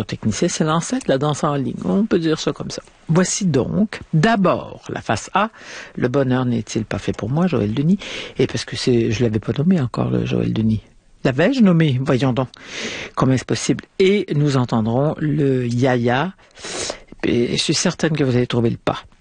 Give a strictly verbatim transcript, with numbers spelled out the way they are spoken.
technicien, c'est l'ancêtre de la danse en ligne. On peut dire ça comme ça. Voici donc, d'abord, la face A. Le bonheur n'est-il pas fait pour moi, Joël Denis? Et parce que c'est, je l'avais pas nommé encore, le Joël Denis. L'avais-je nommé? Voyons donc. Comment est-ce possible? Et nous entendrons le Yaya. Et je suis certaine que vous allez trouver le pas.